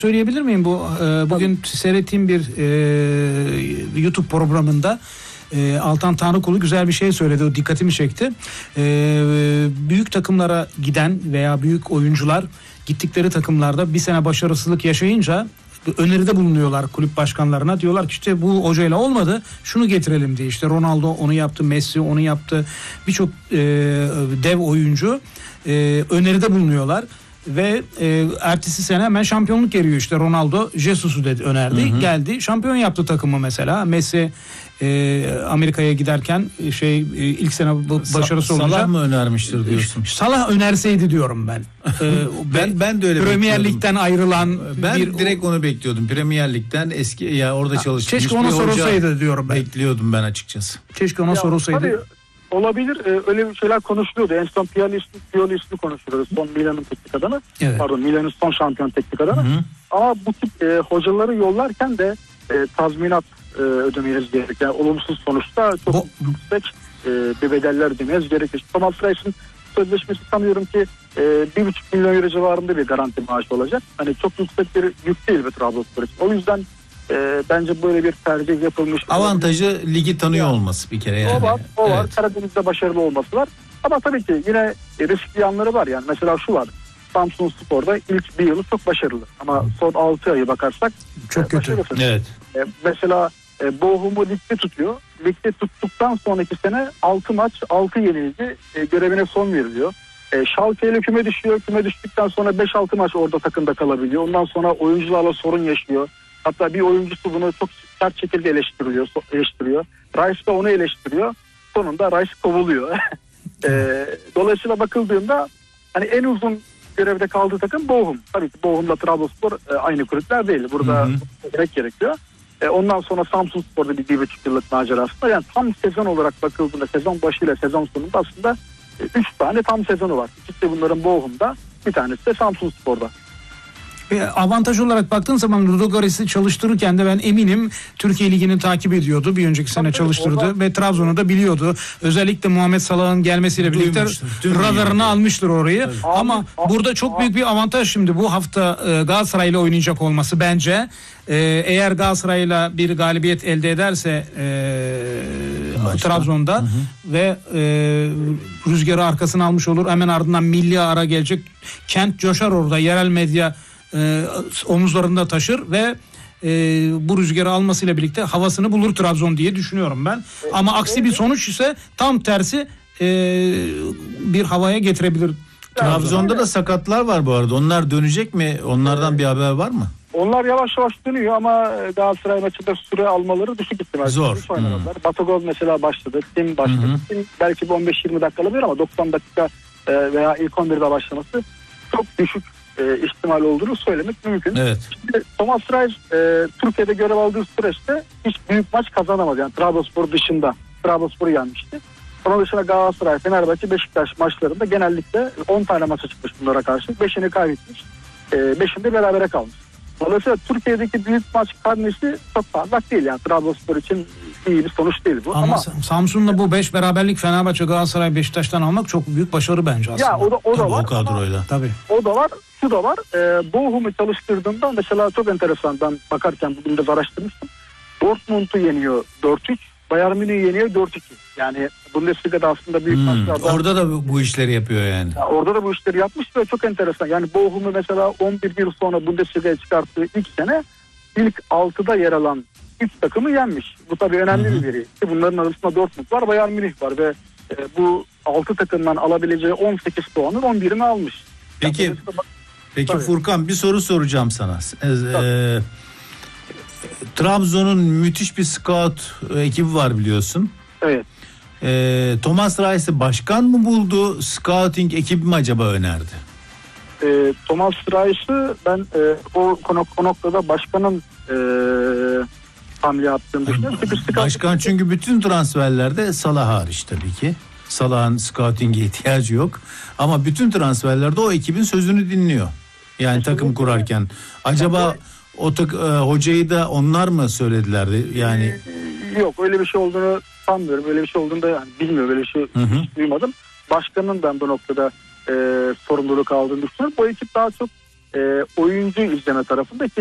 söyleyebilir miyim? Bu bugün seyrettiğim bir YouTube programında Altan Tanrıkulu güzel bir şey söyledi. O dikkatimi çekti. Büyük takımlara giden veya büyük oyuncular gittikleri takımlarda bir sene başarısızlık yaşayınca öneride bulunuyorlar kulüp başkanlarına. Diyorlar ki işte bu hocayla olmadı, şunu getirelim diye. İşte Ronaldo onu yaptı, Messi onu yaptı. Birçok dev oyuncu öneride bulunuyorlar. Ve ertesi sene hemen şampiyonluk geliyor. İşte Ronaldo Jesus'u dedi, önerdi. Hı hı. Geldi şampiyon yaptı takımı mesela. Messi Amerika'ya giderken ilk sene başarısı olunca Salah mı önermiştir diyorsun? Salah önerseydi diyorum ben. Ben de öyle Premier Lig'den ayrılan direkt onu bekliyordum. Premier Lig'den eski ya orada çalışmış. Keşke ona sorulsaydı diyorum ben. Bekliyordum ben açıkçası. Keşke ona sorulsaydı. Tabii, olabilir. Öyle şeyler konuşuluyordu. En son Pioli'sini konuşuyoruz. Son Milan'ın teknik adamı. Evet. Pardon, Milan'ın son şampiyon teknik adamı. Hı-hı. Ama bu tip hocaları yollarken de tazminat ödemeniz gerekir. Yani olumsuz sonuçta çok yüksek bir bedeller ödemeniz gerekir. Thomas Reis'in sözleşmesi sanıyorum ki 1,5 milyon euro civarında bir garanti maaşı olacak. Hani çok yüksek bir yük değil bir Trabzonspor için. O yüzden bence böyle bir tercih yapılmış. Avantajı ligi tanıyor olması bir kere yani. O var. Karadeniz'de başarılı olması var. Ama tabii ki yine riskli yanları var yani. Mesela şu var. Samsunspor'da ilk bir yılı çok başarılı. Ama son 6 ayı bakarsak çok kötü. Evet. Mesela Bochum'u ligde tutuyor. Ligde tuttuktan sonraki sene 6 maç 6 yenilgi görevine son veriliyor. Schalke ile küme düşüyor. Küme düştükten sonra 5-6 maç orada takımda kalabiliyor. Ondan sonra oyuncularla sorun yaşıyor. Hatta bir oyuncusu bunu çok sert şekilde eleştiriyor. Rice de onu eleştiriyor. Sonunda Rice kovuluyor. Dolayısıyla bakıldığında hani en uzun görevde kaldığı takım Bochum. Tabii ki Bochum'la Trabzonspor aynı kulüpler değil. Burada gerekiyor. Ondan sonra Samsunspor'da bir 1,5 yıllık macerası var. Yani tam sezon olarak bakıldığında sezon başıyla sezon sonunda aslında 3 tane tam sezonu var. İkisi de bunların Bochum'da, bir tanesi de Samsunspor'da. Avantaj olarak baktığın zaman Ludogorets'i çalıştırırken de ben eminim Türkiye Ligi'ni takip ediyordu. Bir önceki sene çalıştırdı ve Trabzon'u da biliyordu. Özellikle Muhammed Salah'ın gelmesiyle birlikte radarını almıştır orayı. Evet. Ama burada çok büyük bir avantaj şimdi bu hafta Galatasaray'la oynayacak olması bence. Eğer Galatasaray'la bir galibiyet elde ederse Trabzon'da ve rüzgarı arkasına almış olur. Hemen ardından milli ara gelecek. Kent coşar orada. Yerel medya omuzlarında taşır ve bu rüzgarı almasıyla birlikte havasını bulur Trabzon diye düşünüyorum ben. Ama aksi bir sonuç ise tam tersi bir havaya getirebilir. Trabzon'da da sakatlar var bu arada. Onlar dönecek mi? Onlardan bir haber var mı? Onlar yavaş yavaş dönüyor ama Galatasaray maçında süre almaları düşük ihtimal. Zor. Batagol mesela başladı. Tim başladı. Tim belki 15-20 dakika alabilir ama 90 dakika veya ilk 11'de başlaması çok düşük ihtimal olduğunu söylemek mümkün. Evet. Şimdi Thomas Reis Türkiye'de görev aldığı süreçte hiç büyük maç kazanamadı. Yani Trabzonspor dışında. Trabzonspor'u yenmişti. Onun dışında Galatasaray, Fenerbahçe, Beşiktaş maçlarında genellikle 10 tane maça çıkmış bunlara karşı. 5'ini kaybetmiş. 5'inde berabere kalmış. Dolayısıyla Türkiye'deki büyük maç karnesi çok fazla değil. Yani Trabzonspor için iyi bir sonuç değil bu. Ama Samsun'da bu 5 beraberlik Fenerbahçe, Galatasaray, Beşiktaş'tan almak çok büyük başarı bence aslında. Ya o da var. O kadroyla. Tabii. O da var. Şu da var. Bochum'u çalıştırdığımda mesela çok enteresan, ben bakarken bugün de araştırmıştım. Dortmund'u yeniyor 4-3. Bayern Münih'i yeniyor 4-2. Yani Bundesliga'da aslında büyük maçlarda. Orada da bu işleri yapıyor yani. Orada da bu işleri yapmış ve çok enteresan. Yani Bochum'u mesela 11 yıl sonra Bundesliga'ya çıkarttığı ilk sene ilk 6'da yer alan 3 takımı yenmiş. Bu tabii önemli bir veri. Bunların arasında Dortmund var, Bayern Münih var ve bu 6 takımdan alabileceği 18 puanın 11'ini almış. Peki tabii. Furkan, bir soru soracağım sana. Trabzon'un müthiş bir scout ekibi var biliyorsun. Evet. Thomas Reis'i başkan mı buldu, scouting ekibi mi acaba önerdi? Thomas Reis'i ben o noktada başkanın hamle yaptığını düşünüyorum. Başkan çünkü bütün transferlerde Salah hariç tabii ki. Salah'ın scouting'e ihtiyacı yok. Ama bütün transferlerde o ekibin sözünü dinliyor. Yani takım kurarken. Acaba o hocayı da onlar mı söyledilerdi? Yani yok, öyle bir şey olduğunu sanmıyorum. Öyle bir şey olduğunu da yani bilmiyorum. Öyle bir şey hiç duymadım. Başkanın ben bu noktada sorumluluk aldığını düşünüyorum. Bu ekip daha çok oyuncu izleme tarafında ki